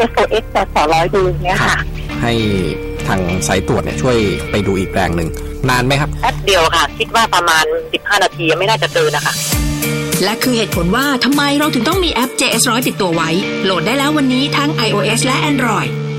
SOS สส100ดูเนี้ยค่ะให้ทางสายตรวจเนี่ยช่วยไปดูอีกแปลงหนึ่งนานไหมครับแป๊บเดียวค่ะคิดว่าประมาณ15 นาทีไม่น่าจะเกินนะคะและคือเหตุผลว่าทำไมเราถึงต้องมีแอป JS100 ติดตัวไว้โหลดได้แล้ววันนี้ทั้ง iOS และ Android